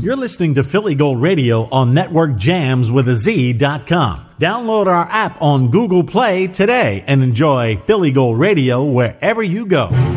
You're listening to Philly Gold Radio on NetworkJamsWithAZ.com. Download our app on Google Play today and enjoy Philly Gold Radio wherever you go.